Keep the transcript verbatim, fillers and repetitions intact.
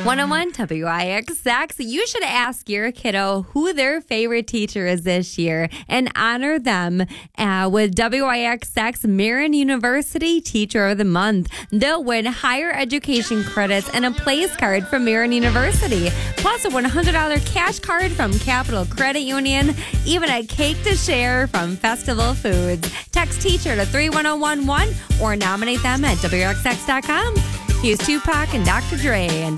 one oh one W I X X. You should ask your kiddo who their favorite teacher is this year and honor them uh, with W I X X Marian University Teacher of the Month. They'll win higher education credits and a place card from Marian University, plus a one hundred dollars cash card from Capital Credit Union, even a cake to share from Festival Foods. Text teacher to three one zero one one or nominate them at W X X dot com. Here's Tupac and Doctor Dre and